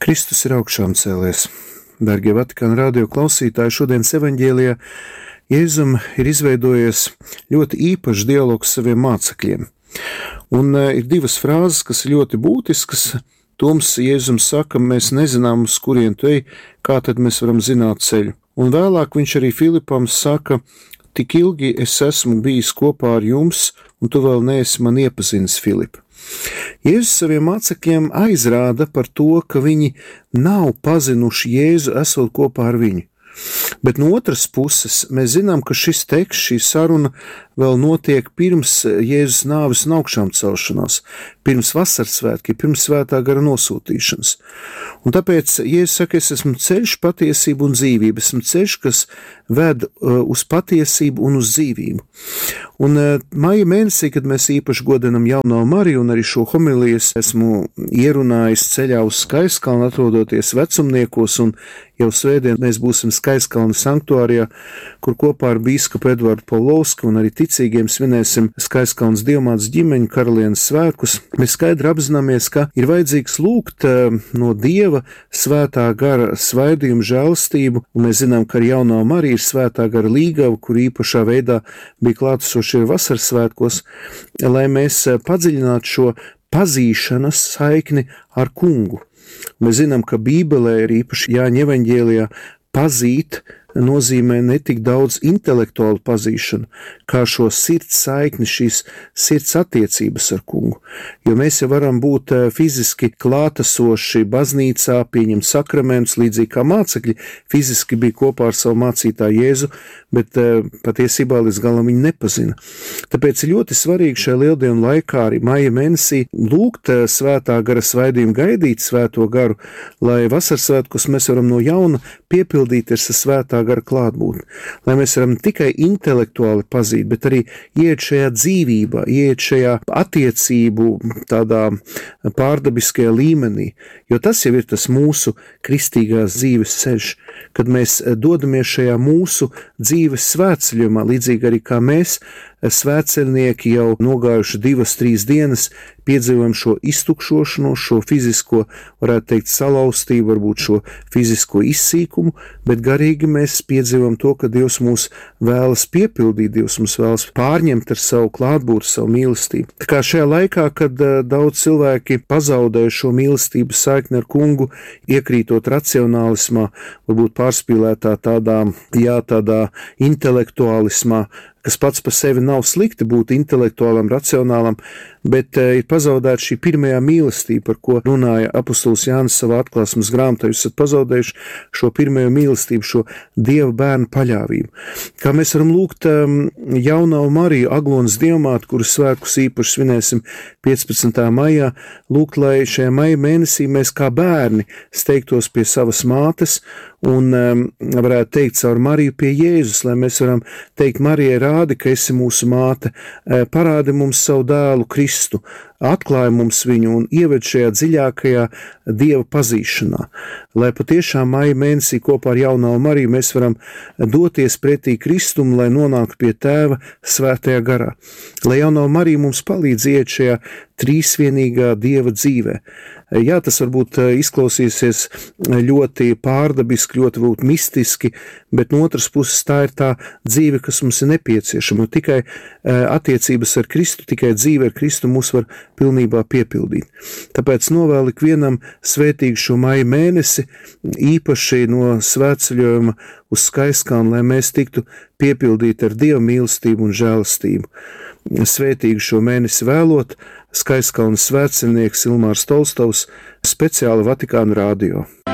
Kristus ir augšām cēlies. Dargie Vatikāna radio klausītāji, šodienas evaņģēlijā Jēzum ir izveidojies ļoti īpašs dialogs saviem mācekļiem. Un ir divas frāzes, kas ir ļoti būtiskas. Toms Jēzums saka, mēs nezinām, uz kurien tu ej, kā tad mēs varam zināt ceļu. Un vēlāk viņš arī Filipam saka, tik ilgi es esmu bijis kopā ar jums, un tu vēl neesi man iepazinis, Filip. Jēzus saviem mācekļiem aizrāda par to, ka viņi nav pazinuši Jēzu esot kopā ar viņu. Bet no otras puses mēs zinām, ka šis teksts, šī saruna vēl notiek pirms Jēzus nāves un augšām celšanās, pirms vasaras svētki, pirms svētā gara nosūtīšanas. Un tāpēc Jēzus saka, es esmu ceļš, patiesība un dzīvība, esmu ceļš, kas ved uz patiesību un uz dzīvību. Un maija mēnesī, kad mēs īpaši godinam Jauno Mariju un arī šo homiliju esmu ierunājis ceļā uz Skaistkalnu, atrodoties Vecumniekos, un jau svētdien mēs būsim Skaistkalna sanktuārijā, kur kopā ar bīskapu Edvardu Paulovski un arī ticīgiem svinēsim Skaistkalnas dievmātes ģimeņu karalienes svētkus. Mēs skaidri apzināmies, ka ir vajadzīgs lūgt no Dieva svētā gara svaidījumu žēlastību, un mēs zinām, ka ar Jauno Mariju ir svētā gara līgava, kur īpašā veidā bija klātesoši ir vasaras svētkos, lai mēs padziļinātu šo pazīšanas saikni ar kungu. Mēs zinām, ka Bībelē ir īpaši Jāņa evaņģēlijā pazīt nozīmē ne tik daudz intelektuālu pazīšanu, kā šo sirds saikni, šīs sirds attiecības ar kungu. Jo mēs jau varam būt fiziski klātesoši baznīcā, pieņemt sakramentus, līdzīgi kā mācekļi fiziski bija kopā ar savu mācītāju Jēzu, bet patiesībā līdz galam viņu nepazina. Tāpēc ir ļoti svarīgi šajā lieldienu laikā, arī maija mēnesī, lūgt svētā gara svaidījumu, gaidīt svēto garu, lai vasaras svētkos mēs varam no jauna piepildīties ar svētā gara klātbūtni, lai mēs varam tikai intelektuāli pazīt, bet arī iet šajā dzīvībā, iet šajā attiecību tādā pārdabiskajā līmenī, jo tas jau ir tas mūsu kristīgās dzīves ceļš, kad mēs dodamies šajā mūsu dzīves svētceļumā, līdzīgi arī kā mēs, svētceļnieki jau nogājuši 2-3 dienas, piedzīvojam šo iztukšošanos, šo fizisko, varētu teikt, salauztību, varbūt šo fizisko izsīkumu, bet garīgi mēs piedzīvojam to, ka Dievs mūs vēlas piepildīt, Dievs mūs vēlas pārņemt ar savu klātbūtni, savu mīlestību. Tā kā šajā laikā, kad daudz cilvēki pazaudēja šo mīlestības saikni ar kungu, iekrītot racionālismā, varbūt pārspīlētā tādā intelektuālismā, kas pats par sevi nav slikti būt intelektuālam, racionālam, bet ir pazaudēta šī pirmajā mīlestība, par ko runāja apustulis Jānis savā atklāsmes grāmatā. Jūs esat pazaudējuši šo pirmajo mīlestību, šo Dieva bērnu paļāvību. Kā mēs varam lūgt Jauno Mariju, Aglonas dievmāti, kuras svētkus īpaši svinēsim 15. maijā, lūgt, lai šajā maija mēnesī mēs kā bērni steigtos pie savas mātes un varētu teikt caur Mariju pie Jēzus, lai mēs varam teikt, Marijai rādi, ka esi mūsu māte, parādi mums savu dēlu Kristu, atklāja mums viņu un ieved šajā dziļākajā Dieva pazīšanā, lai patiešām maija mēnesī kopā ar Jauno Mariju mēs varam doties pretī Kristumu, lai nonāktu pie Tēva svētajā garā, lai Jauno Mariju mums palīdz iet šajā trīsvienīgā Dieva dzīvē. Jā, tas varbūt izklausīsies ļoti pārdabiski, ļoti varbūt mistiski, bet no otras puses tā ir tā dzīve, kas mums ir nepieciešama. Tikai attiecības ar Kristu, tikai dzīve ar Kristu mūs var pilnībā piepildīt. Tāpēc novēlu ikvienam svētīgu šo maija mēnesi, īpaši no svētceļojuma uz Skaistkalnu, lai mēs tiktu piepildīti ar Dieva mīlestību un žēlastību. Svētīgu šo mēnesi vēlot Skaistkalnas svētceļnieks Ilmārs Tolstovs, speciāli Vatikāna radio.